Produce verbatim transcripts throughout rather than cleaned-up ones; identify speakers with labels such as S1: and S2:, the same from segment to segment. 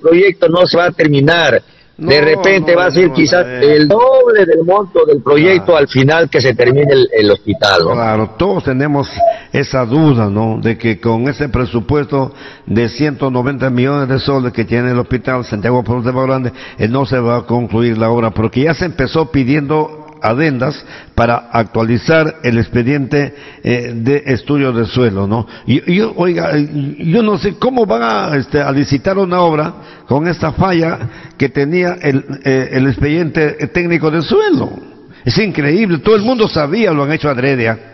S1: proyecto no se va a terminar.
S2: No,
S1: de repente
S2: no,
S1: va a ser
S2: no,
S1: quizás
S2: no,
S1: el doble del monto del proyecto
S2: claro.
S1: al final que se termine el, el hospital, ¿no?
S2: Claro, todos tenemos esa duda, ¿no? De que con ese presupuesto de ciento noventa millones de soles que tiene el hospital Santiago Apóstol de Bahía Grande, eh, no se va a concluir la obra, porque ya se empezó pidiendo adendas para actualizar el expediente eh, de estudio de suelo, ¿no? Y yo, oiga, yo no sé cómo van a, este, a licitar una obra con esta falla que tenía el, eh, el expediente técnico de suelo. Es increíble, todo el mundo sabía, lo han hecho adrede. ¿eh?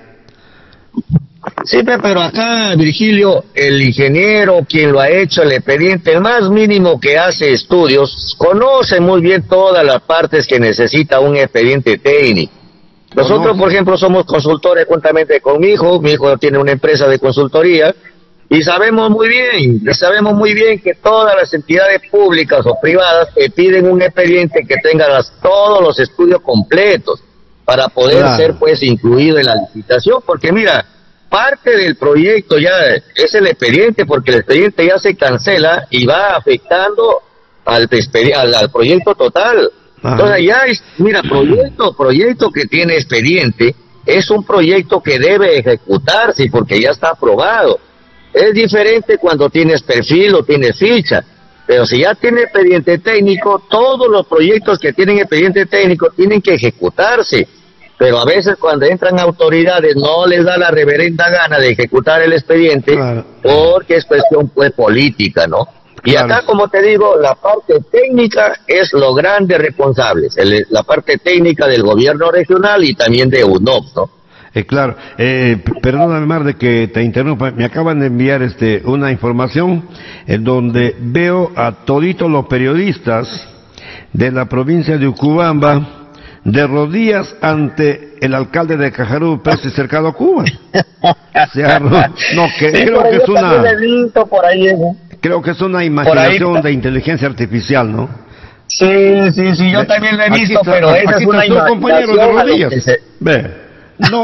S1: Sí, pero acá, Virgilio, el ingeniero, quien lo ha hecho, el expediente, el más mínimo que hace estudios, conoce muy bien todas las partes que necesita un expediente técnico. Nosotros, por ejemplo, somos consultores juntamente con mi hijo, mi hijo tiene una empresa de consultoría, y sabemos muy bien, sabemos muy bien que todas las entidades públicas o privadas te piden un expediente que tenga las, todos los estudios completos, para poder claro. ser, pues, incluido en la licitación, porque mira, parte del proyecto ya es el expediente, porque el expediente ya se cancela y va afectando al, al, al proyecto total. Ajá. Entonces ya es, mira, proyecto, proyecto que tiene expediente, es un proyecto que debe ejecutarse porque ya está aprobado. Es diferente cuando tienes perfil o tienes ficha, pero si ya tiene expediente técnico, todos los proyectos que tienen expediente técnico tienen que ejecutarse. Pero a veces cuando entran autoridades no les da la reverenda gana de ejecutar el expediente, claro. porque es cuestión pues política, ¿no? Y claro. acá, como te digo, la parte técnica es los grandes responsables, el, la parte técnica del gobierno regional y también de U N O P, ¿no?
S2: Eh, claro, eh, perdóname Mar de que te interrumpa, me acaban de enviar este una información en donde veo a toditos los periodistas de la provincia de Ucubamba de rodillas ante el alcalde de Cajarú, Percy Cercado a Cuba. O sea, no, no que,
S1: sí,
S2: creo que es una
S1: por ahí, ¿eh?
S2: creo que es una imaginación ahí, de inteligencia artificial, ¿no?
S1: Sí, sí, sí, yo también lo he visto, está, pero esa es una imaginación.
S2: Compañero de rodillas. Se... Ve. No.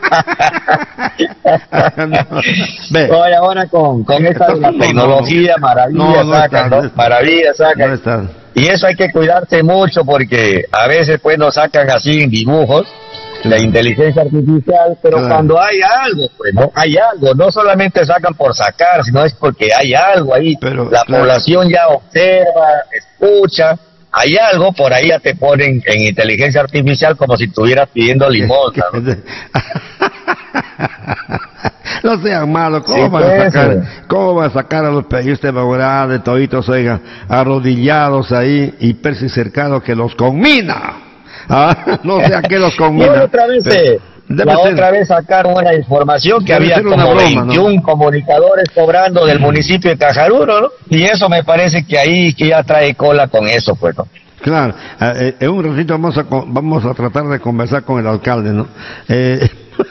S1: no. Ve. Oye, ahora con, con esta la tecnología, no, maravilla, no, sacan, no, ¿no? Maravilla, sacan. No está. Y eso hay que cuidarse mucho porque a veces pues nos sacan así en dibujos, la inteligencia artificial, pero claro. cuando hay algo, pues no hay algo, no solamente sacan por sacar, sino es porque hay algo ahí, pero, la claro. población ya observa, escucha, hay algo, por ahí ya te ponen en inteligencia artificial como si estuvieras pidiendo limosna, ¿no?
S2: No sean malos, ¿cómo, sí, van a sacar, ¿cómo van a sacar a los periodistas de Bogotá, de toditos, oigan, arrodillados ahí y Percy Cercado que los conmina? ¿Ah? No sé a qué los conmina.
S1: Y otra vez, pero, la ser, otra vez sacaron una información que había como broma, veintiún ¿no? comunicadores cobrando del municipio de Cajaruro, ¿no? Y eso me parece que ahí que ya trae cola con eso, pues, ¿no?
S2: Claro, eh, en un ratito vamos a vamos a tratar de conversar con el alcalde, ¿no? Eh,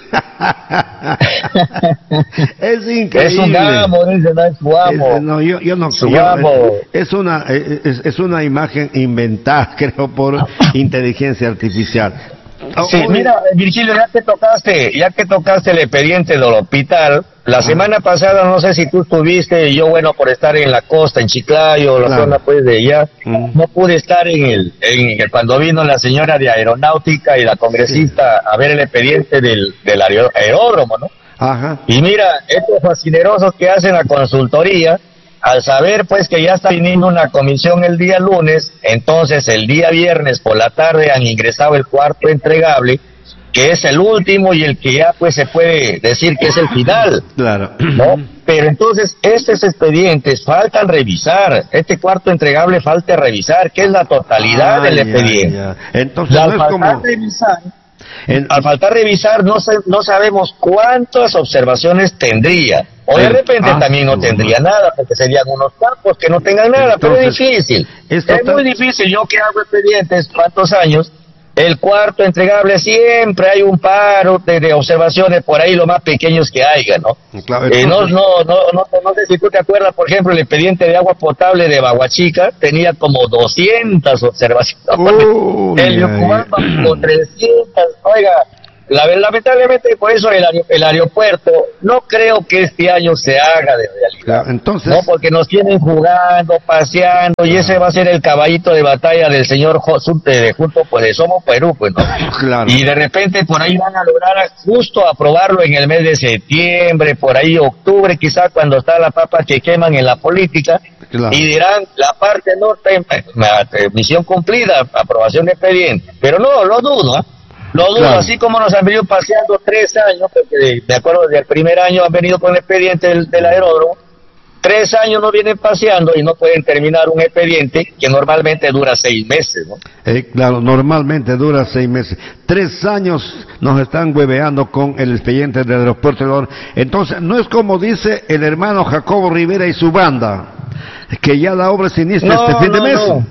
S2: es increíble.
S1: Es un amo, dice, no es su amo.
S2: Es, no, yo, yo no
S1: su
S2: yo,
S1: amo.
S2: Es, es una es, es una imagen inventada, creo, por inteligencia artificial.
S1: Sí, oh, mira, Virgilio, ya que tocaste, ya que tocaste el expediente del hospital, la ah. semana pasada, no sé si tú estuviste, yo bueno, por estar en la costa, en Chiclayo, la claro. zona pues de allá, mm. no pude estar en el, en el, cuando vino la señora de aeronáutica y la congresista sí. a ver el expediente del, del aeródromo, ¿no?
S2: Ajá.
S1: Y mira, estos fascinerosos que hacen la consultoría, al saber pues que ya está viniendo una comisión el día lunes, entonces el día viernes por la tarde han ingresado el cuarto entregable, que es el último y el que ya pues se puede decir que es el final.
S2: Claro.
S1: ¿No? Pero entonces estos expedientes faltan revisar, este cuarto entregable falta revisar, que es la totalidad ah, del expediente.
S2: Ya, ya. Entonces
S1: y al
S2: no es
S1: faltar
S2: como...
S1: revisar,
S2: en...
S1: al faltar revisar no, se, no sabemos cuántas observaciones tendría. O de repente ah, también no tendría nada, porque serían unos campos que no tengan nada, entonces, pero es difícil. Es total... muy difícil. Yo que hago expedientes, ¿cuántos años? El cuarto entregable siempre hay un paro de, de observaciones por ahí, lo más pequeños que haya, ¿no? Claro, eh, no, no, no, no, no sé si tú te acuerdas, por ejemplo, el expediente de agua potable de Baguachica tenía como doscientas observaciones.
S2: Uh,
S1: el Yocubamba con trescientas, oiga. la, lamentablemente por eso el, el aeropuerto no creo que este año se haga de realidad.
S2: Claro, entonces...
S1: No, porque nos tienen jugando, paseando, y ese va a ser el caballito de batalla del señor Josunte junto pues de Somos Perú, pues, ¿no?
S2: Claro.
S1: Y de repente por ahí van a lograr justo aprobarlo en el mes de septiembre, por ahí octubre, quizás cuando está la papa que queman en la política, claro. Y dirán, la parte norte, misión cumplida, aprobación de expediente. Pero no, lo dudo, ¿eh? Lo dudo, claro. Así como nos han venido paseando tres años, porque de, de acuerdo, desde el primer año han venido con el expediente del, del aeródromo, tres años no vienen paseando y no pueden terminar un expediente que normalmente dura seis meses, ¿no?
S2: Eh, claro, normalmente dura seis meses. Tres años nos están hueveando con el expediente del aeropuerto de Oro. Entonces, no es como dice el hermano Jacobo Rivera y su banda, que ya la obra se inicia no, este fin
S1: no,
S2: de mes.
S1: No.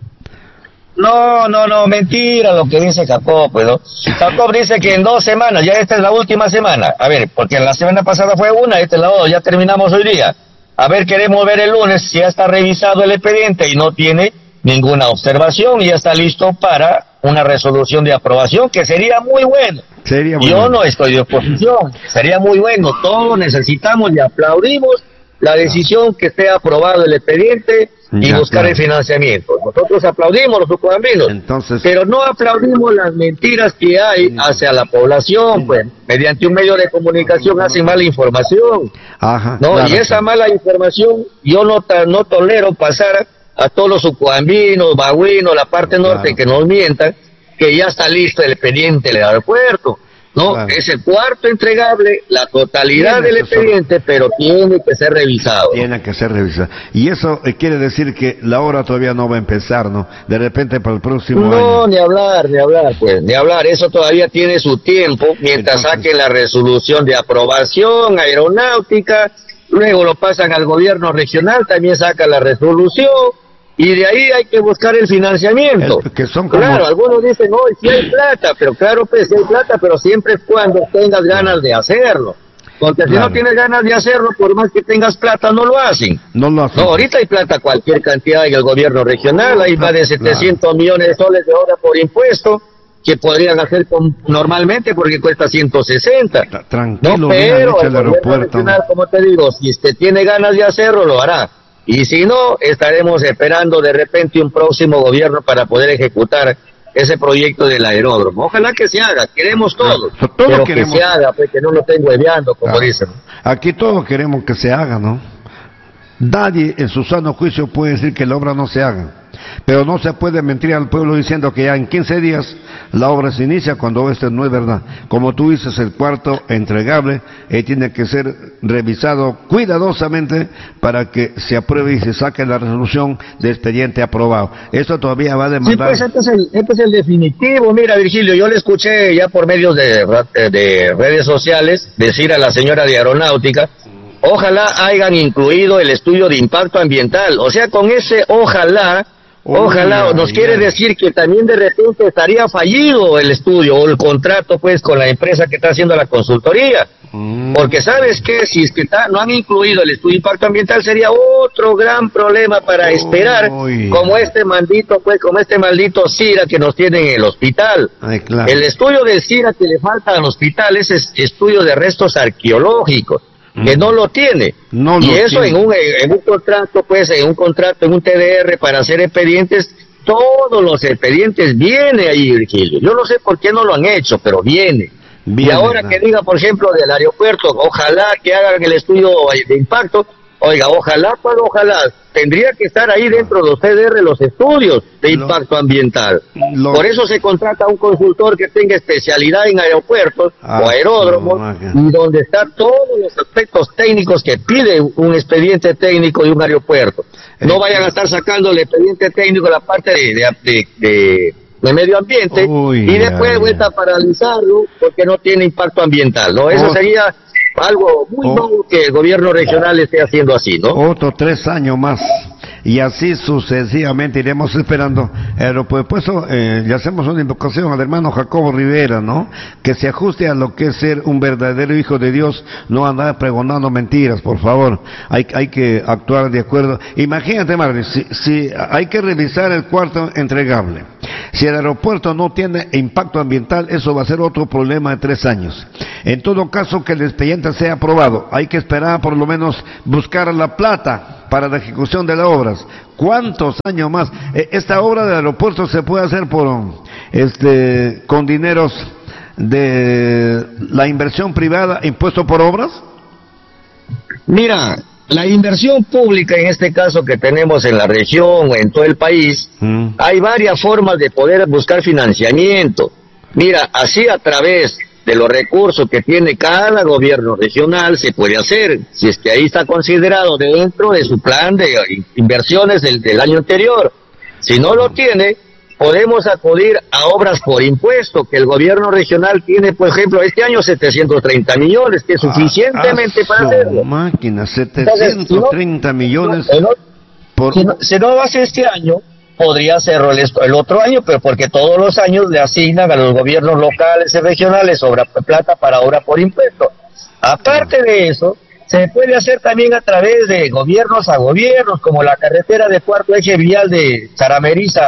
S1: No, no, no, mentira lo que dice Jacob, pues, ¿no? Jacob dice que en dos semanas, ya esta es la última semana. A ver, porque la semana pasada fue una, esta es la otra, ya terminamos hoy día. A ver, queremos ver el lunes si ya está revisado el expediente y no tiene ninguna observación y ya está listo para una resolución de aprobación, que sería muy bueno.
S2: Sería muy
S1: Yo
S2: bueno.
S1: no estoy de oposición, sería muy bueno. Todos necesitamos y aplaudimos la decisión que esté aprobado el expediente y ya, buscar claro. el financiamiento. Nosotros aplaudimos los sucuambinos, Entonces... pero no aplaudimos las mentiras que hay hacia la población, pues, mediante un medio de comunicación hacen mala información.
S2: Ajá,
S1: no
S2: claro,
S1: y esa
S2: sí.
S1: mala información yo no, no tolero pasar a todos los sucuambinos, bagüinos, la parte norte, claro. que nos mientan que ya está listo el expediente del aeropuerto. No, claro. Es el cuarto entregable, la totalidad del expediente, son... pero tiene que ser revisado.
S2: Tiene que ser revisado. Y eso eh, quiere decir que la obra todavía no va a empezar, ¿no? De repente para el próximo
S1: no,
S2: año.
S1: No, ni hablar, ni hablar, pues, ni hablar. Eso todavía tiene su tiempo, mientras Entonces... saquen la resolución de aprobación aeronáutica, luego lo pasan al gobierno regional, también saca la resolución. Y de ahí hay que buscar el financiamiento.
S2: El, que son como...
S1: Claro, algunos dicen, no, si hay plata, pero claro, pues si hay plata, pero siempre es cuando tengas ganas de hacerlo. Porque si claro. no tienes ganas de hacerlo, por más que tengas plata, no lo hacen.
S2: No lo hacen.
S1: No, ahorita hay plata, cualquier cantidad en el gobierno regional, hay más de setecientos claro. millones de soles de hora por impuesto, que podrían hacer con, normalmente porque cuesta ciento sesenta.
S2: Tranquilo,
S1: no, pero el,
S2: el
S1: gobierno
S2: aeropuerto.
S1: regional, como te digo, si usted tiene ganas de hacerlo, lo hará. Y si no, estaremos esperando de repente un próximo gobierno para poder ejecutar ese proyecto del aeródromo. Ojalá que se haga, queremos todos,
S2: todo
S1: pero
S2: queremos...
S1: que se haga, pues, que no lo estén hueveando, como ah, dicen.
S2: Aquí todos queremos que se haga, ¿no? Nadie en su sano juicio puede decir que la obra no se haga. Pero no se puede mentir al pueblo diciendo que ya en quince días la obra se inicia cuando esto no es verdad. Como tú dices, el cuarto entregable eh, tiene que ser revisado cuidadosamente para que se apruebe y se saque la resolución de expediente aprobado. Eso todavía va a demandar...
S1: Sí, pues este es el, este es el definitivo. Mira, Virgilio, yo le escuché ya por medios de, de redes sociales decir a la señora de Aeronáutica, ojalá hayan incluido el estudio de impacto ambiental. O sea, con ese ojalá... Ojalá, oh, nos quiere decir que también de repente estaría fallido el estudio o el contrato pues con la empresa que está haciendo la consultoría. Mm. Porque sabes que si es que está, no han incluido el estudio de impacto ambiental sería otro gran problema para oh, esperar oh, yeah. como este maldito pues como este maldito SIRA que nos tiene en el hospital.
S2: Ay, claro.
S1: El estudio del SIRA que le falta al hospital es estudio de restos arqueológicos. Que no lo tiene,
S2: no
S1: y
S2: lo
S1: eso
S2: tiene.
S1: en un en un contrato, pues en un contrato, en un T D R para hacer expedientes, todos los expedientes viene ahí, Virgilio. Yo no sé por qué no lo han hecho, pero viene. viene y ahora ¿no? que diga, por ejemplo, del aeropuerto, ojalá que hagan el estudio de impacto, oiga, ojalá, pues ojalá, tendría que estar ahí dentro de los T D R los estudios de lo, impacto ambiental. Lo, por eso se contrata a un consultor que tenga especialidad en aeropuertos ah, o aeródromos, no, y donde están todos los aspectos técnicos que pide un expediente técnico de un aeropuerto. No vayan a estar sacando el expediente técnico la parte de, de, de, de, de medio ambiente Uy, y después vuelta a paralizarlo porque no tiene impacto ambiental, ¿no? Eso oh. sería... algo muy oh. nuevo que el gobierno regional esté haciendo así, ¿no?
S2: Otro tres años más. Y así sucesivamente iremos esperando. Pero pues, pues eh, le hacemos una invocación al hermano Jacobo Rivera, ¿no? Que se ajuste a lo que es ser un verdadero hijo de Dios, no andar pregonando mentiras, por favor. Hay, hay que actuar de acuerdo. Imagínate, Marlene, si, si hay que revisar el cuarto entregable, Si el aeropuerto no tiene impacto ambiental, eso va a ser otro problema de tres años. En todo caso, que el expediente sea aprobado, hay que esperar por lo menos buscar la plata para la ejecución de las obras. ¿Cuántos años más? Esta obra del aeropuerto se puede hacer por este con dineros de la inversión privada impuesto por obras.
S1: Mira, la inversión pública, en este caso que tenemos en la región o en todo el país, mm. hay varias formas de poder buscar financiamiento. Mira, así a través de los recursos que tiene cada gobierno regional se puede hacer, si es que ahí está considerado dentro de su plan de inversiones del, del año anterior. Si no lo tiene, podemos acudir a obras por impuesto, que el gobierno regional tiene, por ejemplo, este año setecientos treinta millones, que es suficientemente ah, para hacerlo.
S2: Máquina, setecientos treinta Entonces, millones.
S1: Si no,
S2: por...
S1: si, no, si no lo hace este año, podría hacerlo el, el otro año, pero porque todos los años le asignan a los gobiernos locales y regionales obra plata para obra por impuesto. Aparte de eso, se puede hacer también a través de gobiernos a gobiernos, como la carretera de cuarto eje vial de Charameriza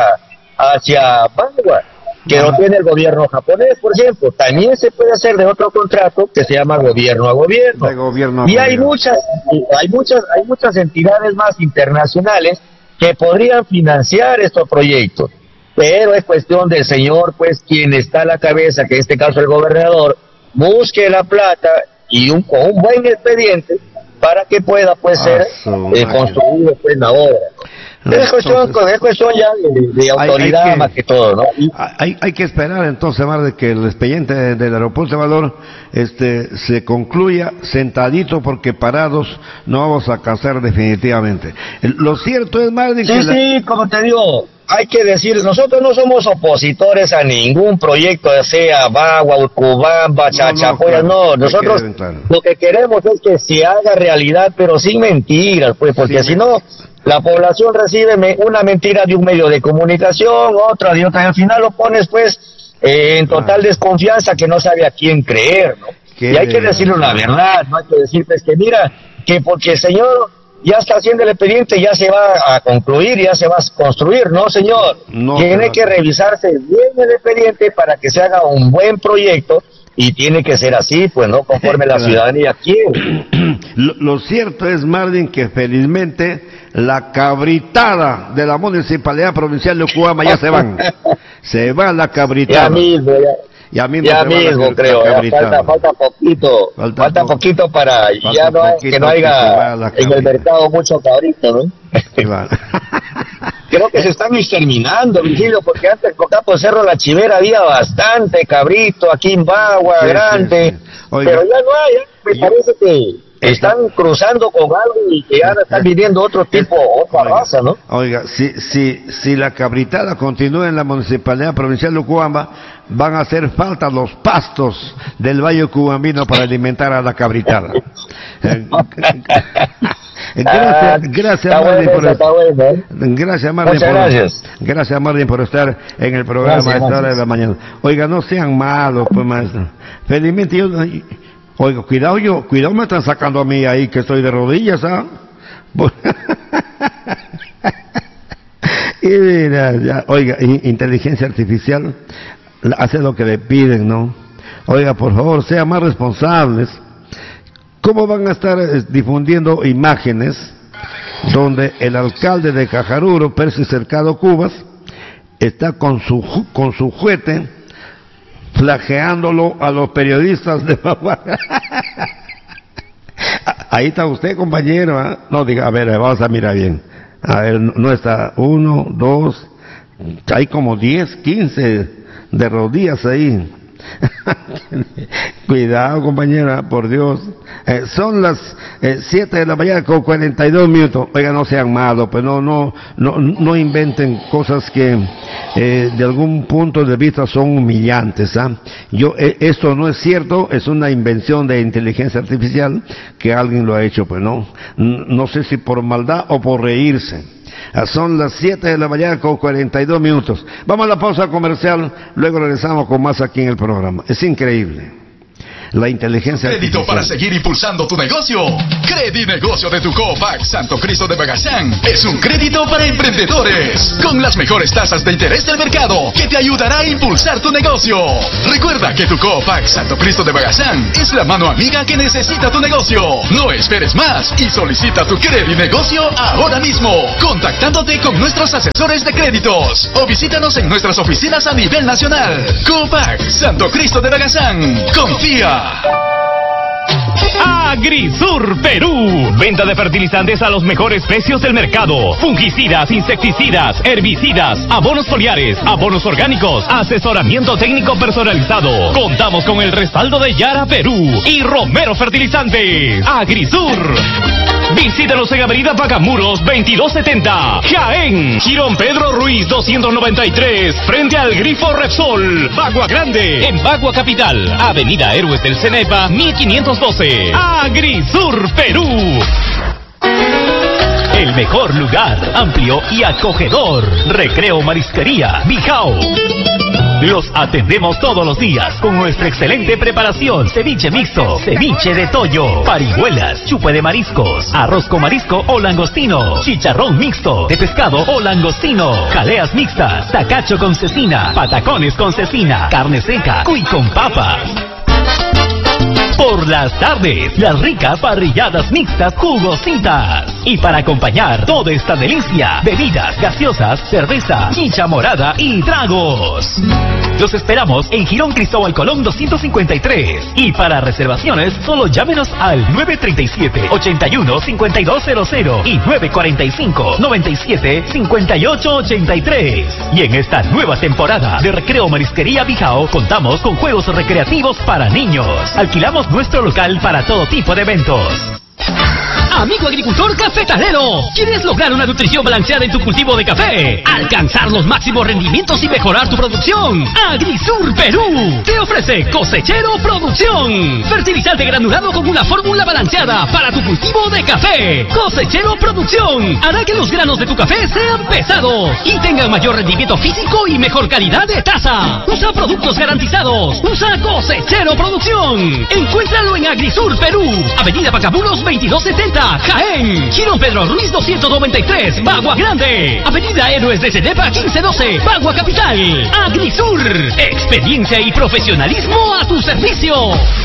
S1: hacia Bangua, que no tiene el gobierno japonés, por ejemplo. También se puede hacer de otro contrato que se llama gobierno a gobierno.
S2: De gobierno a
S1: y
S2: gobierno.
S1: hay muchas, hay muchas, hay muchas entidades más internacionales que podrían financiar estos proyectos, pero es cuestión del señor, pues, quien está a la cabeza, que en este caso el gobernador, busque la plata y un, con un buen expediente para que pueda, pues, ser eh, construido, pues, la obra. Es cuestión, es cuestión ya de, de autoridad hay, hay que, más que todo, ¿no? Y,
S2: hay, hay que esperar entonces, más de que el expediente del aeropuerto de Valor este, se concluya sentadito, porque parados no vamos a alcanzar definitivamente. Lo cierto es, más de
S1: sí,
S2: que...
S1: Sí, sí, la... como te digo, hay que decir, nosotros no somos opositores a ningún proyecto, sea Bagua, Urcubamba, Chachapoya, no, no, no, nosotros claro. Lo que queremos es que se haga realidad, pero sin mentiras, pues, porque sí, si no... La población recibe me, una mentira de un medio de comunicación, otra de otra, y al final lo pones, pues, eh, en total ah. desconfianza, que no sabe a quién creer, ¿no? Y hay que decirle la verdad, no hay que decir, pues, que mira, que porque el señor ya está haciendo el expediente, ya se va a concluir, ya se va a construir, no, señor. No, Tiene que revisarse bien el expediente para que se haga un buen proyecto, y tiene que ser así, pues, ¿no? Conforme la ciudadanía quiere.
S2: Lo, lo cierto es, Marvin, que felizmente la cabritada de la Municipalidad Provincial de Ucuama ya se van. Se va la cabritada.
S1: Ya mismo, ya.
S2: Ya mismo,
S1: ya mismo la, creo, la ya falta, falta poquito, falta, falta po poquito para falta ya no hay, que no haya que en el mercado mucho cabrito, ¿no? Creo que se están exterminando, Virgilio, porque antes por acá por Cerro La Chivera había bastante cabrito, aquí en Bagua, sí, grande, sí, sí. Pero ya no hay, ¿eh? Me yo... parece que están cruzando con algo y que ya están viviendo otro tipo, otra oiga, raza, ¿no?
S2: Oiga, si, si, si la cabritada continúa en la Municipalidad Provincial de Ucuamba, van a hacer falta los pastos del Valle Cubambino para alimentar a la cabritada. Gracias, gracias, Marlin, por estar. Bueno, ¿eh? Gracias, Marlin, por, gracias. Gracias, Marlin, por estar en el programa gracias, a esta hora de la mañana. Oiga, no sean malos, pues, maestro. Felizmente yo... Oiga, cuidado yo, cuidado me están sacando a mí ahí que estoy de rodillas, ¿ah? Y mira, ya, oiga, inteligencia artificial hace lo que le piden, ¿no? Oiga, por favor, sean más responsables. ¿Cómo van a estar eh, difundiendo imágenes donde el alcalde de Cajaruro, Percy Cercado Cubas, está con su, con su juguete flageándolo a los periodistas de Bagua? Ahí está usted, compañero, ¿eh? No, diga, a ver, vamos a mirar bien. A ver, no está uno, dos, hay como diez, quince de rodillas ahí. Cuidado, compañera, por Dios. Eh, son las eh, siete de la mañana con cuarenta y dos minutos. Oiga, no sean malos, pues no, no, no, no inventen cosas que eh, de algún punto de vista son humillantes, ¿ah? Yo, eh, esto no es cierto, es una invención de inteligencia artificial que alguien lo ha hecho, pues no, no sé si por maldad o por reírse. Son las siete de la mañana con cuarenta y dos minutos. Vamos a la pausa comercial, luego regresamos con más aquí en el programa. Es increíble. la inteligencia
S3: Crédito
S2: artificial.
S3: para seguir impulsando tu negocio. Credinegocio de tu Copac Santo Cristo de Bagazán es un crédito para emprendedores con las mejores tasas de interés del mercado que te ayudará a impulsar tu negocio. Recuerda que tu Copac Santo Cristo de Bagazán es la mano amiga que necesita tu negocio. No esperes más y solicita tu Credinegocio ahora mismo, contactándote con nuestros asesores de créditos o visítanos en nuestras oficinas a nivel nacional. Copac Santo Cristo de Bagazán. Confía.
S4: Agrisur Perú. Venta de fertilizantes a los mejores precios del mercado. Fungicidas, insecticidas, herbicidas, abonos foliares, abonos orgánicos, asesoramiento técnico personalizado. Contamos con el respaldo de Yara Perú y Romero Fertilizantes. Agrisur. Visítanos en Avenida Pacamuros veintidós setenta, Jaén. Girón Pedro Ruiz doscientos noventa y tres, frente al Grifo Repsol, Bagua Grande. En Bagua Capital, Avenida Héroes del Cenepa mil quinientos doce. Agrisur Perú. El mejor lugar, amplio y acogedor. Recreo Marisquería Bijao. Los atendemos todos los días con nuestra excelente preparación. Ceviche mixto, ceviche de toyo, parihuelas, chupe de mariscos, arroz con marisco o langostino, chicharrón mixto de pescado o langostino, jaleas mixtas, tacacho con cecina, patacones con cecina, carne seca, cuy con papas. Por las tardes, las ricas parrilladas mixtas jugositas. Y para acompañar toda esta delicia, bebidas gaseosas, cerveza, chicha morada y tragos. Los esperamos en Girón Cristóbal Colón doscientos cincuenta y tres. Y para reservaciones, solo llámenos al nueve tres siete, ocho uno, cinco dos cero cero y nueve cuatro cinco, nueve siete, cinco ocho ocho tres. Y en esta nueva temporada de Recreo Marisquería Bijao, contamos con juegos recreativos para niños. Alquilamos nuestro local para todo tipo de eventos. Amigo agricultor cafetalero, ¿quieres lograr una nutrición balanceada en tu cultivo de café? Alcanzar los máximos rendimientos y mejorar tu producción. Agrisur Perú te ofrece Cosechero Producción, fertilizante granulado con una fórmula balanceada para tu cultivo de café. Cosechero Producción hará que los granos de tu café sean pesados y tengan mayor rendimiento físico y mejor calidad de taza. Usa productos garantizados. Usa Cosechero Producción. Encuéntralo en Agrisur Perú, Avenida Pacamuros veintidós setenta, Jaén. Girón Pedro Ruiz doscientos noventa y tres, Bagua Grande. Avenida Héroes de Cenepa quince doce, Bagua Capital. Agrisur, experiencia y profesionalismo a tu servicio.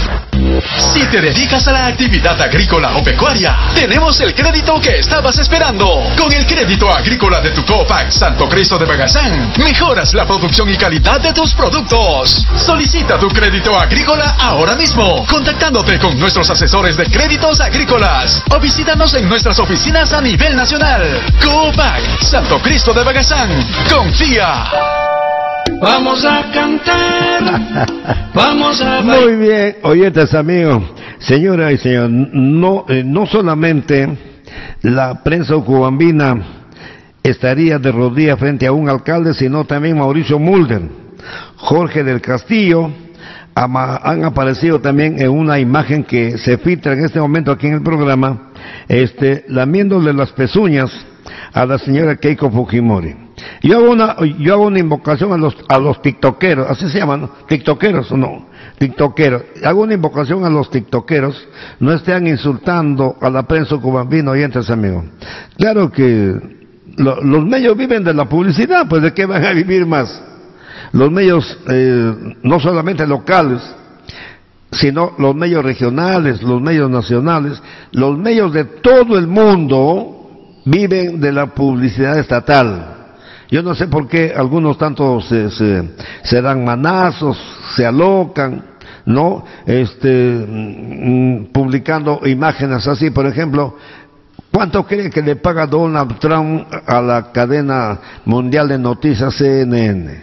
S3: Si te dedicas a la actividad agrícola o pecuaria, tenemos el crédito que estabas esperando. Con el crédito agrícola de tu Copac Santo Cristo de Bagazán, mejoras la producción y calidad de tus productos. Solicita tu crédito agrícola ahora mismo, contactándote con nuestros asesores de créditos agrícolas o visítanos en nuestras oficinas a nivel nacional. Copac Santo Cristo de Bagazán, confía.
S5: Vamos a cantar, vamos a bailar.
S2: Muy bien, oyentes amigos, señoras y señores, no, eh, no solamente la prensa cubambina estaría de rodillas frente a un alcalde, sino también Mauricio Mulder, Jorge del Castillo, ama, han aparecido también en una imagen que se filtra en este momento aquí en el programa, este, lamiéndole las pezuñas a la señora Keiko Fujimori. Yo hago una, yo hago una invocación a los, a los tiktokeros, así se llaman, ¿no? ¿Tiktokeros o no? Tiktokeros. Hago una invocación a los tiktokeros, no estén insultando a la prensa cubambina, oyentes amigos. Claro que lo, los medios viven de la publicidad, pues ¿de qué van a vivir más? Los medios, eh, no solamente locales, sino los medios regionales, los medios nacionales, los medios de todo el mundo viven de la publicidad estatal. Yo no sé por qué algunos tantos se, se, se dan manazos, se alocan, ¿no? Este, mm, publicando imágenes así, por ejemplo, ¿cuánto cree que le paga Donald Trump a la cadena mundial de noticias C N N?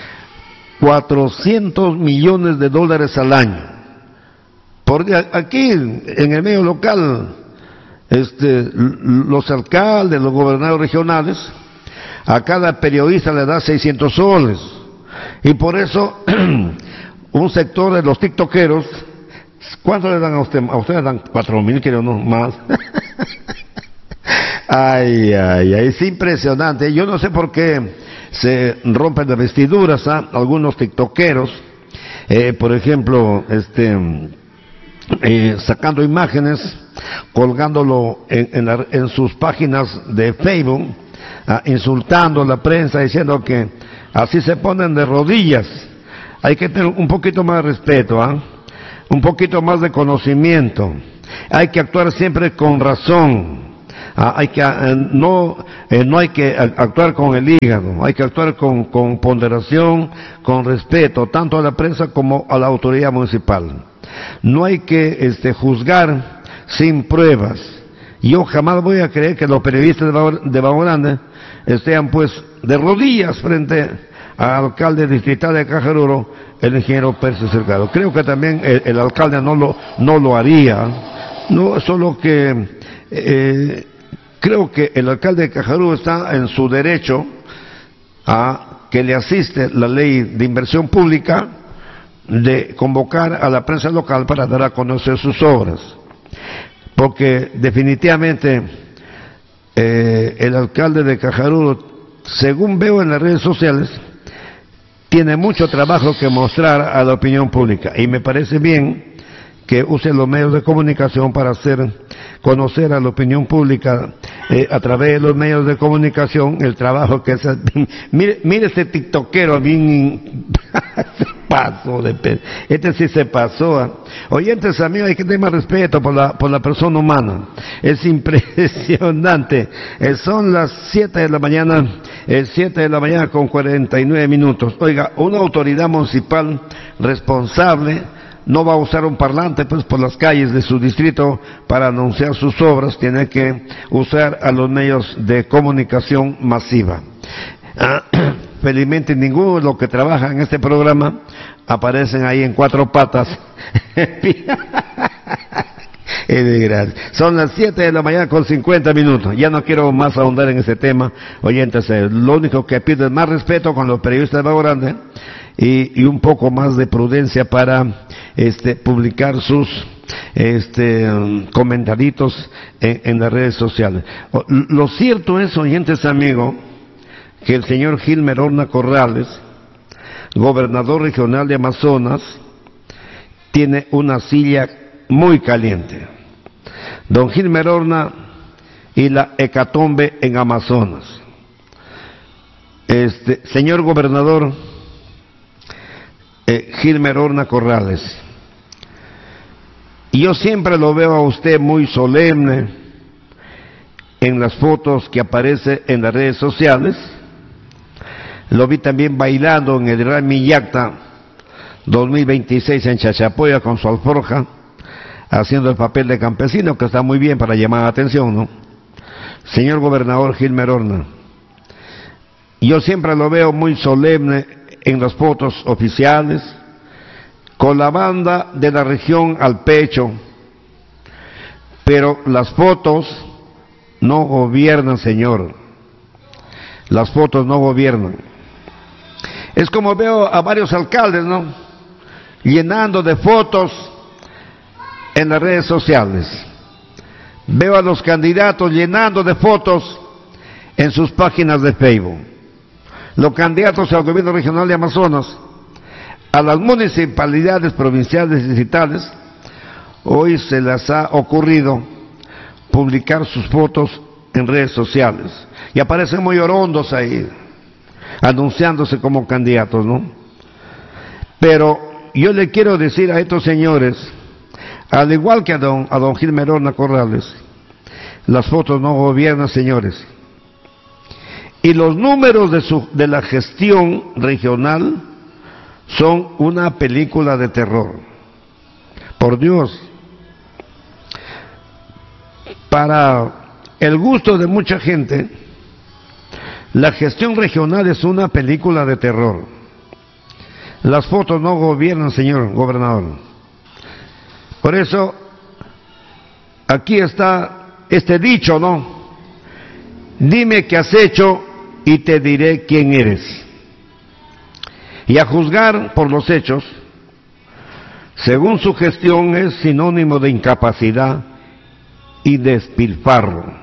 S2: cuatrocientos millones de dólares al año. Porque aquí, en el medio local, este, los alcaldes, los gobernadores regionales, a cada periodista le da seiscientos soles. Y por eso, un sector de los tiktokeros, ¿cuánto le dan a usted? A usted le dan cuatro mil, creo, no más. Ay, ay, ay, es impresionante. Yo no sé por qué se rompen las vestiduras, ¿ah? Algunos tiktokeros, eh, por ejemplo, este, eh, sacando imágenes, colgándolo en, en, la, en sus páginas de Facebook, ah, insultando a la prensa, diciendo que así se ponen de rodillas. Hay que tener un poquito más de respeto, ¿ah? Un poquito más de conocimiento. Hay que actuar siempre con razón. Ah, hay que, eh, no, eh, no hay que actuar con el hígado, hay que actuar con, con ponderación, con respeto, tanto a la prensa como a la autoridad municipal. No hay que este, juzgar sin pruebas. Yo jamás voy a creer que los periodistas de Bajo, de Bajo Grande estén pues de rodillas frente al alcalde distrital de Cajaruro, el ingeniero Percy Cercado. Creo que también el, el alcalde no lo, no lo haría, no, solo que eh, creo que el alcalde de Cajaruro está en su derecho a que le asiste la ley de inversión pública de convocar a la prensa local para dar a conocer sus obras, porque definitivamente eh, el alcalde de Cajaruro, según veo en las redes sociales, tiene mucho trabajo que mostrar a la opinión pública, y me parece bien que use los medios de comunicación para hacer conocer a la opinión pública eh, a través de los medios de comunicación el trabajo que es. mire, mire este tiktokero bien se pasó de pe... este sí se pasó. ¿eh? Oyentes amigos, hay que tener más respeto por la, por la persona humana. Es impresionante. Eh, son las siete de la mañana, eh, siete de la mañana con cuarenta y nueve minutos. Oiga, una autoridad municipal responsable no va a usar un parlante pues por las calles de su distrito para anunciar sus obras, tiene que usar a los medios de comunicación masiva. Ah, felizmente ninguno de los que trabajan en este programa aparecen ahí en cuatro patas. Son las siete de la mañana con cincuenta minutos. Ya no quiero más ahondar en ese tema, oyentes. Lo único que pido es más respeto con los periodistas de Bajo Grande y, y un poco más de prudencia para este, publicar sus este, um, comentarios en, en las redes sociales. Lo cierto es, oyentes amigos, que el señor Gilmer Horna Corrales, gobernador regional de Amazonas, tiene una silla muy caliente. Don Gilmer Horna y la hecatombe en Amazonas. Este, señor gobernador eh, Gilmer Horna Corrales, y yo siempre lo veo a usted muy solemne en las fotos que aparece en las redes sociales. Lo vi también bailando en el Rami Yacta dos mil veintiséis en Chachapoya con su alforja, haciendo el papel de campesino, que está muy bien para llamar la atención, ¿no? Señor gobernador Gilmer Horna, yo siempre lo veo muy solemne en las fotos oficiales, con la banda de la región al pecho, pero las fotos no gobiernan, señor. Las fotos no gobiernan. Es como veo a varios alcaldes, ¿no?, llenando de fotos en las redes sociales. Veo a los candidatos llenando de fotos en sus páginas de Facebook. Los candidatos al gobierno regional de Amazonas, a las municipalidades provinciales y distritales, hoy se les ha ocurrido publicar sus fotos en redes sociales y aparecen muy orondos ahí, anunciándose como candidatos, ¿no? Pero yo le quiero decir a estos señores, al igual que a don, a don Gilmer Horna Corrales, las fotos no gobiernan, señores. Y los números de, su, de la gestión regional son una película de terror. Por Dios. Para el gusto de mucha gente, la gestión regional es una película de terror. Las fotos no gobiernan, señor gobernador. Por eso, aquí está este dicho, ¿no? Dime qué has hecho y te diré quién eres. Y a juzgar por los hechos, según su gestión, es sinónimo de incapacidad y despilfarro.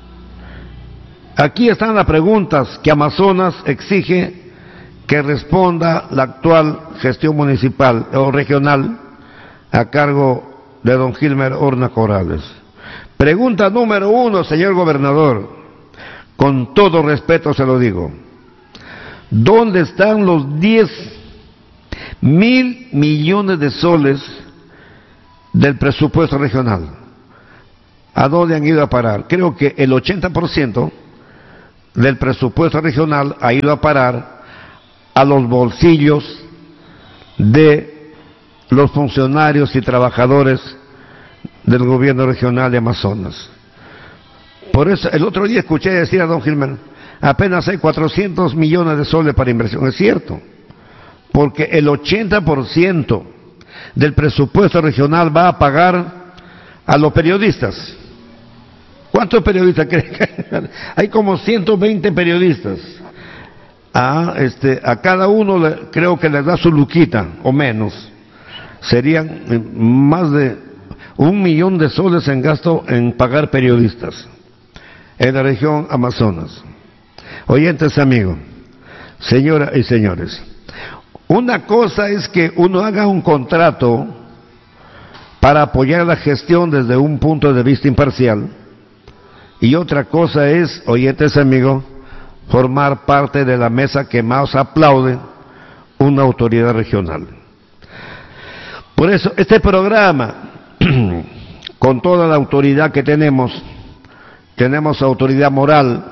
S2: Aquí están las preguntas que Amazonas exige que responda la actual gestión municipal o regional a cargo de don Gilmer Horna Corrales. Pregunta número uno, señor gobernador, con todo respeto se lo digo. ¿Dónde están los diez mil millones de soles del presupuesto regional? ¿A dónde han ido a parar? Creo que el ochenta por ciento del presupuesto regional ha ido a parar a los bolsillos de los funcionarios y trabajadores del gobierno regional de Amazonas. Por eso, el otro día escuché decir a don Gilmer, apenas hay cuatrocientos millones de soles para inversión. Es cierto, porque el ochenta por ciento del presupuesto regional va a pagar a los periodistas. ¿Cuántos periodistas creen que hay? Como ciento veinte periodistas. A, este, a cada uno le, creo que les da su luquita, o menos. Serían más de un millón de soles en gasto en pagar periodistas en la región Amazonas. Oyentes amigos, señoras y señores, una cosa es que uno haga un contrato para apoyar la gestión desde un punto de vista imparcial, y otra cosa es, oyentes amigos, formar parte de la mesa que más aplaude una autoridad regional. Por eso, este programa, con toda la autoridad que tenemos, tenemos autoridad moral,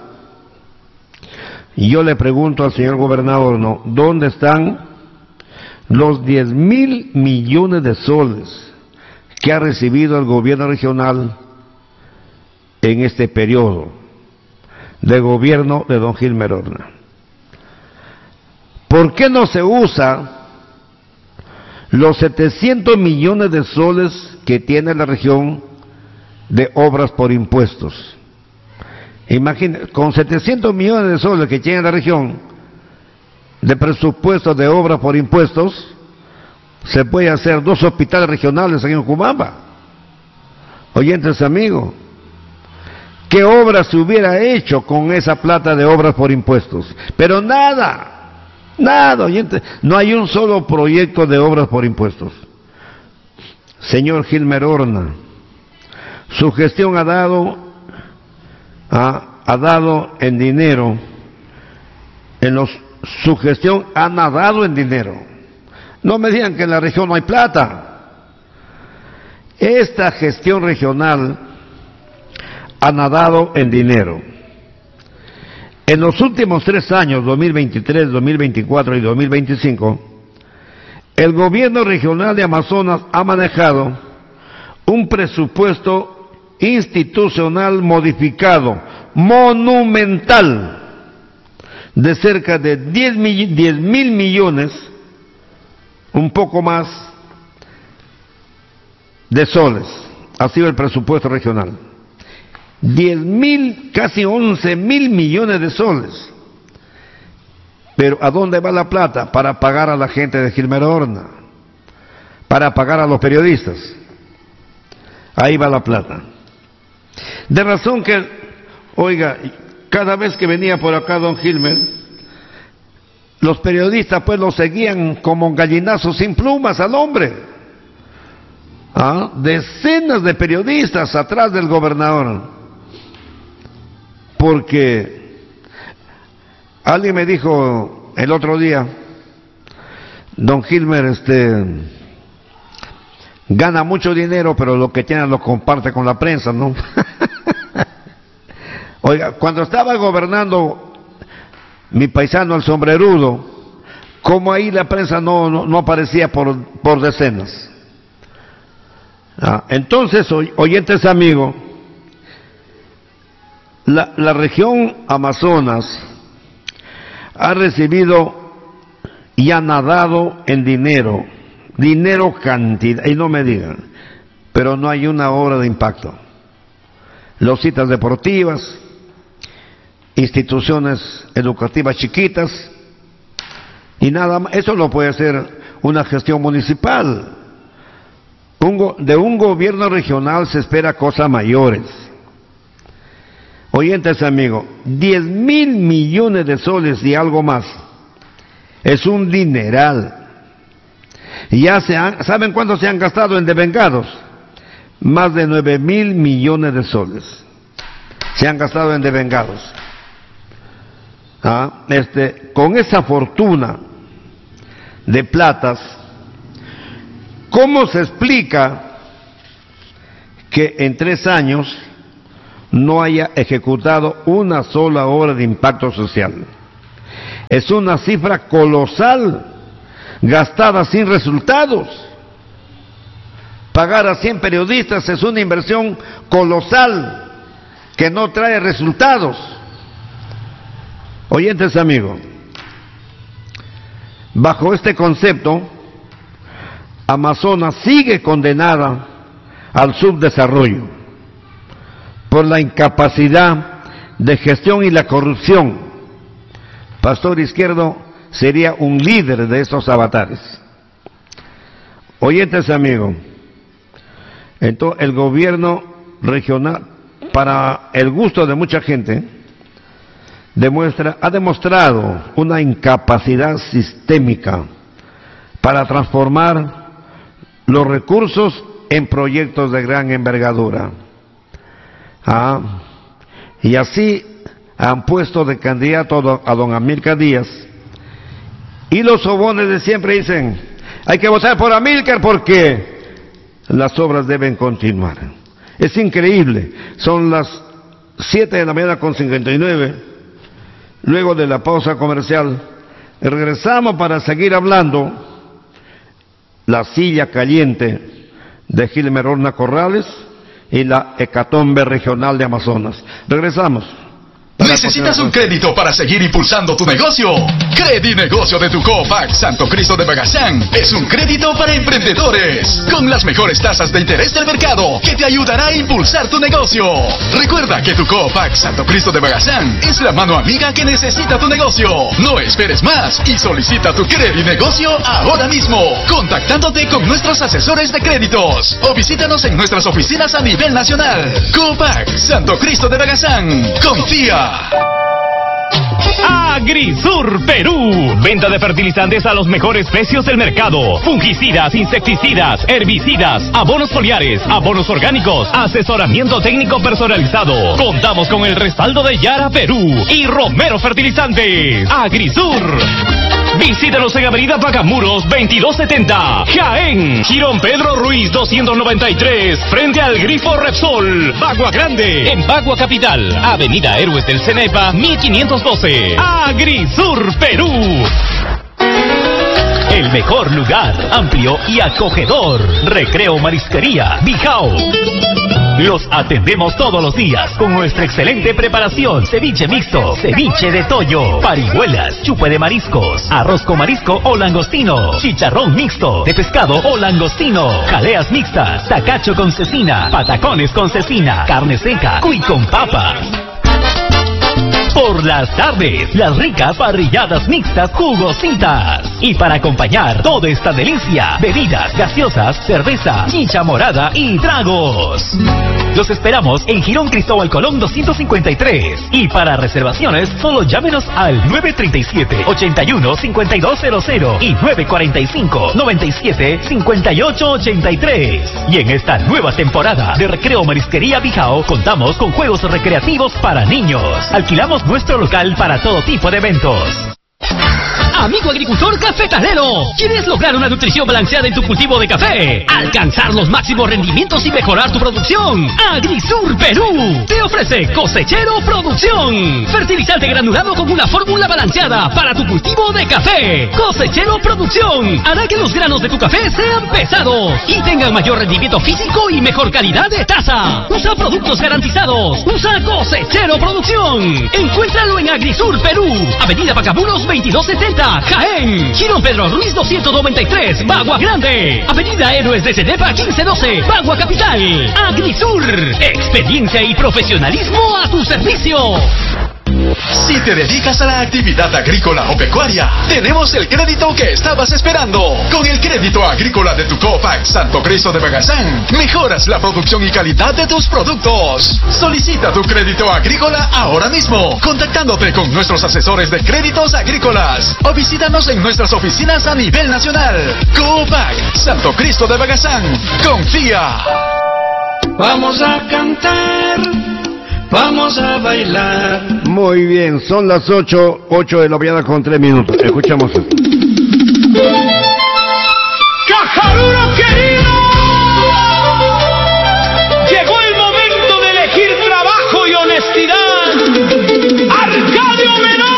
S2: y yo le pregunto al señor gobernador, ¿no?, ¿dónde están los diez mil millones de soles que ha recibido el gobierno regional en este periodo de gobierno de don Gilmer Horna? ¿Por qué no se usa los setecientos millones de soles que tiene la región de obras por impuestos? Imagínense, con setecientos millones de soles que tiene la región de presupuesto de obras por impuestos, se puede hacer dos hospitales regionales aquí en Cumamba. Oyentes amigos, ¿qué obra se hubiera hecho con esa plata de obras por impuestos? Pero nada, nada, oyentes, no hay un solo proyecto de obras por impuestos. Señor Gilmer Horna, su gestión ha dado, ha, ha dado en dinero, en los, su gestión ha nadado en dinero. No me digan que en la región no hay plata. Esta gestión regional ha nadado en dinero. En los últimos tres años, dos mil veintitrés, dos mil veinticuatro y dos mil veinticinco, el gobierno regional de Amazonas ha manejado un presupuesto institucional modificado, monumental, de cerca de diez mil millones, un poco más, de soles. Ha sido el presupuesto regional. diez mil, casi once mil millones de soles. Pero ¿a dónde va la plata? Para pagar a la gente de Gilmer Horna, para pagar a los periodistas. Ahí va la plata. De razón que, oiga, cada vez que venía por acá don Gilmer, los periodistas pues lo seguían como gallinazos sin plumas al hombre. ¿Ah? Decenas de periodistas atrás del gobernador. Porque alguien me dijo el otro día, don Gilmer este gana mucho dinero, pero lo que tiene lo comparte con la prensa, ¿no? Oiga, cuando estaba gobernando mi paisano el sombrerudo, como ahí la prensa no, no, no aparecía por, por decenas. Ah, entonces, oyentes amigos, la, la región Amazonas ha recibido y ha nadado en dinero, dinero cantidad, y no me digan, pero no hay una obra de impacto. Los citas deportivas, instituciones educativas chiquitas, y nada más. Eso lo puede hacer una gestión municipal. Un go, de un gobierno regional se espera cosas mayores. Oyentes amigos, diez mil millones de soles y algo más es un dineral. Y ya se han, ¿saben cuánto se han gastado en devengados? más de nueve mil millones de soles se han gastado en devengados. ¿Ah? Este, con esa fortuna de platas, ¿cómo se explica que en tres años no haya ejecutado una sola obra de impacto social? Es una cifra colosal, gastada sin resultados. Pagar a cien periodistas es una inversión colosal que no trae resultados. Oyentes amigos, bajo este concepto, Amazonas sigue condenada al subdesarrollo por la incapacidad de gestión y la corrupción. Pastor Izquierdo sería un líder de estos avatares. Oyentes amigos, entonces el gobierno regional, para el gusto de mucha gente, demuestra, ha demostrado una incapacidad sistémica para transformar los recursos en proyectos de gran envergadura. Ah, y así han puesto de candidato a don Amílcar Díaz, y los sobones de siempre dicen, hay que votar por Amílcar porque las obras deben continuar. Es increíble, son las siete de la mañana con cincuenta y nueve, luego de la pausa comercial, regresamos para seguir hablando la silla caliente de Gilmer Horna Corrales y la hecatombe regional de Amazonas. Regresamos.
S3: ¿Necesitas un crédito para seguir impulsando tu negocio? Credinegocio de tu Copac Santo Cristo de Bagazán es un crédito para emprendedores con las mejores tasas de interés del mercado que te ayudará a impulsar tu negocio. Recuerda que tu Copac Santo Cristo de Bagazán es la mano amiga que necesita tu negocio. No esperes más y solicita tu Credinegocio ahora mismo, contactándote con nuestros asesores de créditos o visítanos en nuestras oficinas a nivel nacional. Copac Santo Cristo de Bagazán. Confía.
S4: Agrisur Perú. Venta de fertilizantes a los mejores precios del mercado. Fungicidas, insecticidas, herbicidas, abonos foliares, abonos orgánicos, asesoramiento técnico personalizado. Contamos con el respaldo de Yara Perú y Romero Fertilizantes. Agrisur. Visítanos en Avenida Pacamuros veintidós setenta, Jaén. Girón Pedro Ruiz doscientos noventa y tres, frente al Grifo Repsol, Bagua Grande. En Bagua Capital, Avenida Héroes del Cenepa mil quinientos doce. Agrisur Perú. El mejor lugar, amplio y acogedor. Recreo Marisquería Bijao. Los atendemos todos los días con nuestra excelente preparación. Ceviche mixto, ceviche de toyo, parihuelas, chupe de mariscos, arroz con marisco o langostino, chicharrón mixto de pescado o langostino, jaleas mixtas, tacacho con cecina, patacones con cecina, carne seca, cuy con papa. Por las tardes, las ricas parrilladas mixtas jugositas. Y para acompañar toda esta delicia, bebidas gaseosas, cerveza, chicha morada y tragos. Los esperamos en Girón Cristóbal Colón doscientos cincuenta y tres. Y para reservaciones, solo llámenos al nueve tres siete, ocho uno, cinco dos cero cero y nueve cuatro cinco, noventa y siete, cincuenta y ocho ochenta y tres. Y en esta nueva temporada de Recreo Marisquería Bijao, contamos con juegos recreativos para niños. Alquilamos nuestro local para todo tipo de eventos. Amigo agricultor cafetalero, ¿quieres lograr una nutrición balanceada en tu cultivo de café? Alcanzar los máximos rendimientos y mejorar tu producción. Agrisur Perú te ofrece Cosechero Producción, fertilizante granulado con una fórmula balanceada para tu cultivo de café. Cosechero Producción hará que los granos de tu café sean pesados y tengan mayor rendimiento físico y mejor calidad de taza. Usa productos garantizados. Usa Cosechero Producción. Encuéntralo en Agrisur Perú, Avenida Pacamuros veintidós setenta, Jaén. Girón Pedro Ruiz doscientos noventa y tres, Bagua Grande. Avenida Héroes de Cenepa quince doce, Bagua Capital. Agrisur, experiencia y profesionalismo a tu servicio.
S3: Si te dedicas a la actividad agrícola o pecuaria, tenemos el crédito que estabas esperando. Con el crédito agrícola de tu Copac Santo Cristo de Bagazán, mejoras la producción y calidad de tus productos. Solicita tu crédito agrícola ahora mismo, contactándote con nuestros asesores de créditos agrícolas o visítanos en nuestras oficinas a nivel nacional. Copac Santo Cristo de Bagazán, confía.
S5: vamos a cantar, vamos a bailar.
S2: Muy bien, son las ocho, ocho de la mañana con tres minutos. Escuchamos esto.